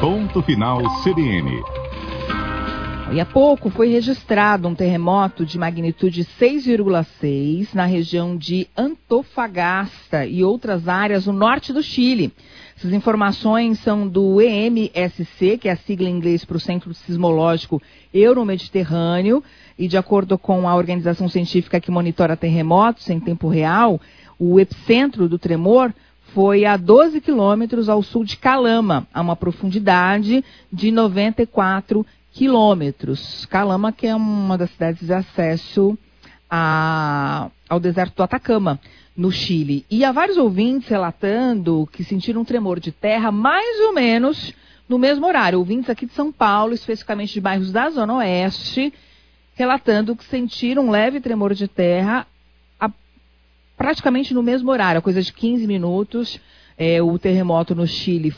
Ponto Final CBN. E há pouco foi registrado um terremoto de magnitude 6,6 na região de Antofagasta e outras áreas no norte do Chile. Essas informações são do EMSC, que é a sigla em inglês para o Centro Sismológico Euromediterrâneo, e de acordo com a organização científica que monitora terremotos em tempo real, o epicentro do tremor foi a 12 quilômetros ao sul de Calama, a uma profundidade de 94 quilômetros. Calama, que é uma das cidades de acesso ao deserto do Atacama, no Chile. E há vários ouvintes relatando que sentiram um tremor de terra mais ou menos no mesmo horário. Ouvintes aqui de São Paulo, especificamente de bairros da Zona Oeste, relatando que sentiram um leve tremor de terra praticamente no mesmo horário, coisa de 15 minutos. O terremoto no Chile